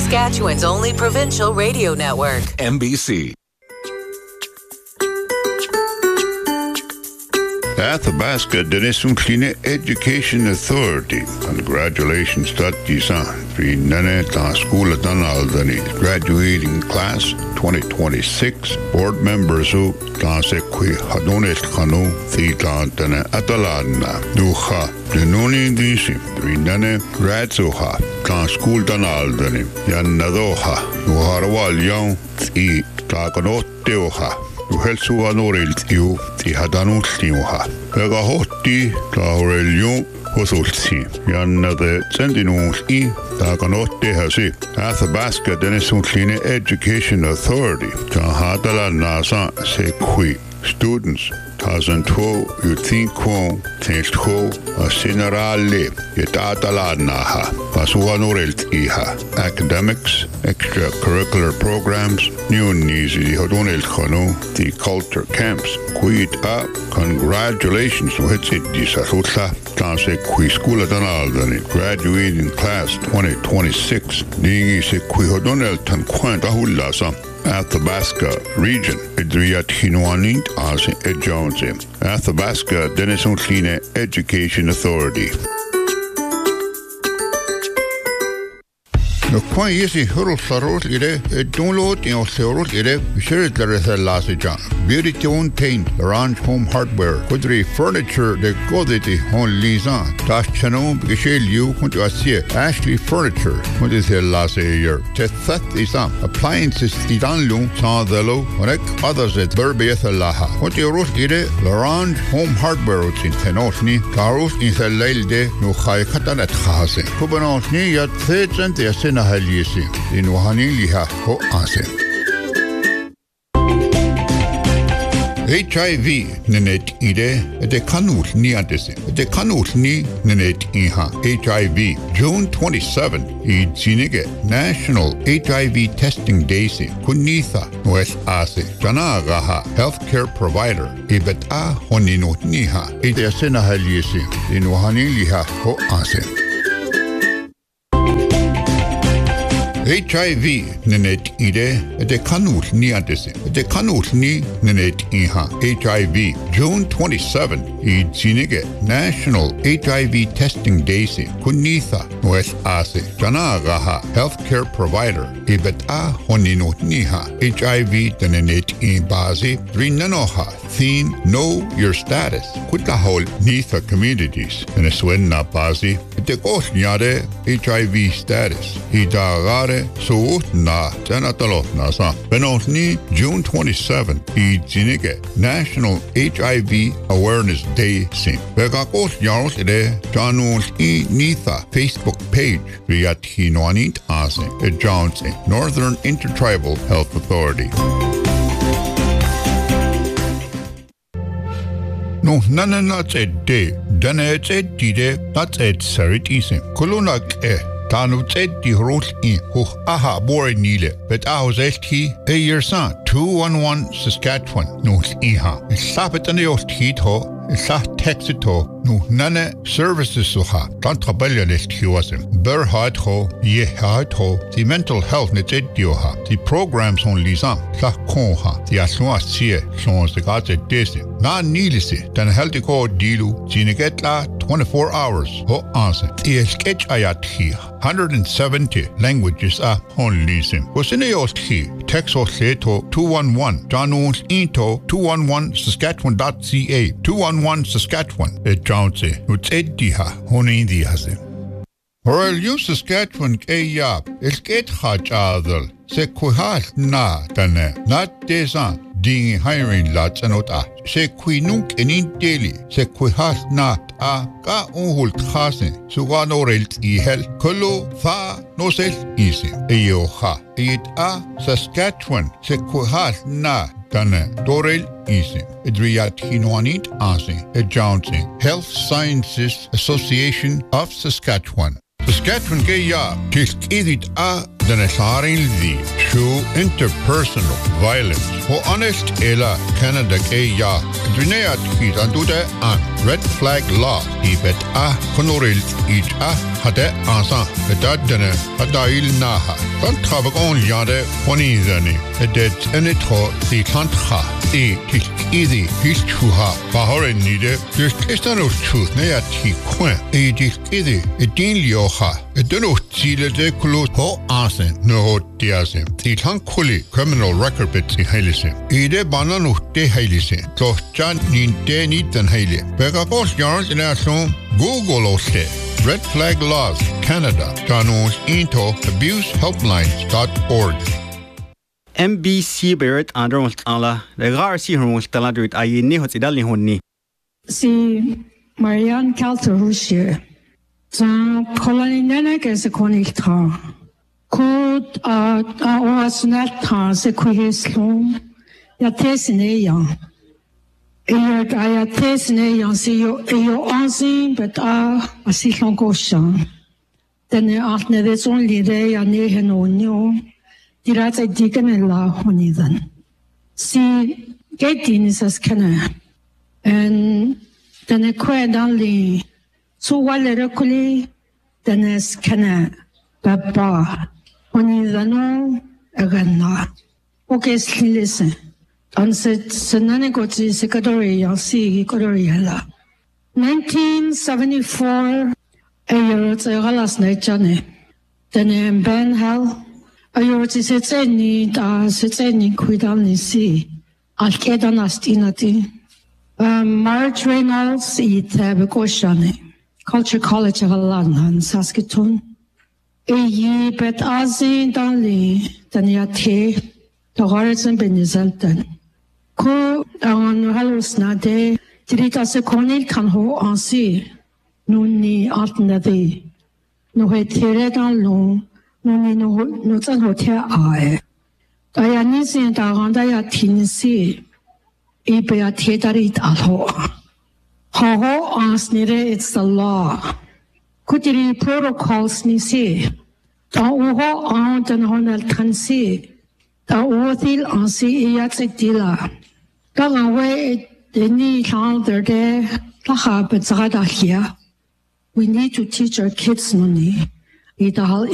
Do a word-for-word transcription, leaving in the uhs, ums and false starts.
Saskatchewan's only provincial radio network. M B C. Athabasca Denisun Education Authority. Congratulations to Tisan. Three Nene Ta School at Aldani. Graduating class twenty twenty-six. Board members who Tansekwi Hadonet Kanu Thitan Tene Atalana. Duha Denuni Disi. Three Nene Gradsuha. Ta School Dan Aldani. Yanadoha. Uharawal Young Thi Takanot Teoha. Uhelsuha Noriltiu, ti Hadanultiuha. Vega hotti, Taurelium, Hosulti. Janna the Sentinulti, Takanotti Hasi. Athabasca Denisun Education Authority. Tahadala Nasa Sequi. Students. Tazantuo, Utinquo, Tinquo, a Cinerale, Yetatalanaha, Pasuanoreltiha, academics, extracurricular programs, new Nizi Hodonel Kanu, the culture camps, Quid up, congratulations to Hitsit di Sahuta, Tanse Qui School Danaldani, graduating class twenty twenty-six, Digi se Qui Hodonel Tanquant Ahulasa. Athabasca region, Idriat Hinoanint as a Jones, Athabasca Denison Education Authority. No quan yesi hurl sarot ire download in sarot ire shared the Lasija. Beauty tone tain Orange Home Hardware. Kudri furniture de goditi hon lisan. Das chano gishel you kuntu asie Ashley Furniture. Kuntu se lase year. Te that isam appliances idanlu sa delo onek others at Burbietha laha. Kuntu rot ire Orange Home Hardware in tenosni karus in the leilde no khai khatanet khase. Kubanosni yat thejent yasin Halisi in Wahaniliha ho ase. H I V nenet ide de kanut ni antese de kanut ni nenet iha H I V June twenty-seventh I Zinige National H I V Testing Daisy Kunitha West Ase Janagaha Healthcare Provider Ibet A Honino Niha Ide Sena Halisi in Wahaniliha ho ase. H I V nenet ide de kanut ni antese de kanut ni nenet iha H I V June twenty-seventh I Zinige National H I V Testing Daisy Kunitha West Ase Janagaha Healthcare Provider Ibet A Honino Niha H I V nenet in Bazi Rinanoha Thin Know Your Status Kutahol Nitha Communities Venezuela Bazi de Gosnyade H I V status Hidagare Suut na Janatalot Nasa Benosni June twenty-seventh I Zinige National H I V Awareness Day Sim Vegakos Yarls Ide Janus I Nitha Facebook page Riat Hinoanit Ase E Jones Northern Intertribal Health Authority. No nana not a day, dana it's a dide, that's a sarit isim. Kulunak e, tanu ted di rot in, hoch aha bore nile, but I was he a year son, two one one Saskatchewan, no iha. Slap it on the old heat ho. Sa texito no nana services suha tantabella list huasim ber hat ho ye hat ho the mental health net edioha the programs on lisan sa konha the aswa sie son se gate desi na nilisi dan healthy ko dilu jinegetla twenty-four hours ho anse the sketch ayat hi one hundred seventy languages are on lisim was he text or seto two one one Janus into two one one Saskatchewan dot C A two one one Saskatchewan et Jounce ut ediha honi diase Oral you Saskatchewan ke yap es get hachadel se kuhas na tane not desan ding hiring lots anota se kuinuk enin daily se kuhas not a ka unhul khasen sugan orelt I hel kolo fa no sel easy eyoha it a Saskatchewan se kuhas na tane dorel easy Idriat Hinoanit Ase e Johnson Health Sciences Association of Saskatchewan Saskatchewan ke ya kisk edit a den sarin zi through interpersonal violence. Ho honest ela Canada ke ya duneat ki andude an red flag law di bet a honoril it a hade ansa bedat dene hadail naha. Dan trabak on yade poni zani edet enetro di kantha e tik idi hichuha bahore nide dus estano truth ne at hi kwen e dik idi edin lioha edeno chile de kulo ho asen no diasen di kuli criminal record bit si helise ide bananu de helise to jan nin de ni den hele bega gos yarns in ason Google oste Red Flag Laws Canada Janons into abuse helplines dot org M B C Barrett under Ala the Garci Hormon Taladrit Ayini Hotidali Honi. Si Marianne Calterushe. San Coloninene is a conita. Could a was not tans a quihis ya tesine young. I tesine young see you you unseen but ah a silon goshan. Then the altne there's only day a near no new. Dirats a deacon and la honidan. See, getting is as canna. And then a quaid only. So while a reculi, then as canna. Papa. Honidano, again na. Okay, listen. And said, Senanegoti secretary, you'll see, Codoriella. nineteen seventy-four, a year at a last night, Johnny. Then Ben Hell. Ayo ti se tseni ta se tseni kuidani si alkeda nastinati Marge Reynolds i tebe koshane Culture College of London Saskatoon e yi bet azin danli daniate to horizon benizalten ko an halusna de trita se konil kan ho ansi nuni altnadi no he tere dan long no no no zan hotel ai da ya ni sin da ran da ya tin si e be ya te da ri da ho ho ho as ni re it's the law kutiri protocols ni si da o ho an den honal kan si da o til an si ya tse dila da ga we de ni chang der de da ha be za da here we need to teach our kids no ni i da